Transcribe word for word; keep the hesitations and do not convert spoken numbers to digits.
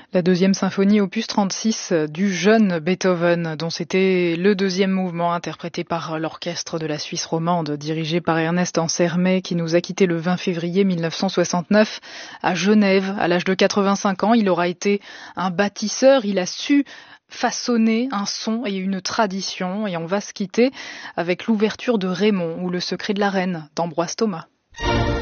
La deuxième symphonie opus trente-six du jeune Beethoven, dont c'était le deuxième mouvement interprété par l'orchestre de la Suisse romande, dirigé par Ernest Ansermet, qui nous a quittés le vingt février mille neuf cent soixante-neuf à Genève. À l'âge de quatre-vingt-cinq ans, il aura été un bâtisseur, il a su façonner un son et une tradition. Et on va se quitter avec l'ouverture de Raymond ou Le secret de la reine d'Ambroise Thomas.